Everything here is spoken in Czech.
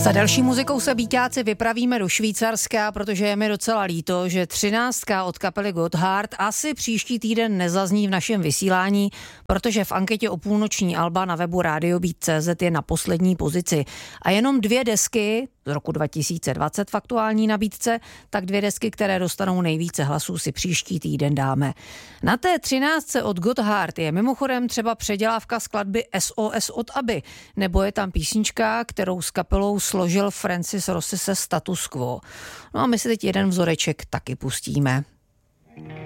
Za další muzikou se Bíťáci vypravíme do Švýcarska, protože je mi docela líto, že 13 od kapely Gotthard asi příští týden nezazní v našem vysílání, protože v anketě o půlnoční alba na webu RadioBeat.cz je na poslední pozici. A jenom 2 desky z roku 2020 v aktuální nabídce, tak 2 desky, které dostanou nejvíce hlasů, si příští týden dáme. Na té 13 od Gotthard je mimochodem třeba předělávka skladby SOS od ABBY, nebo je tam písnička, kterou s kapelou složil Francis Rossi se Status Quo. No a my si teď jeden vzoreček taky pustíme.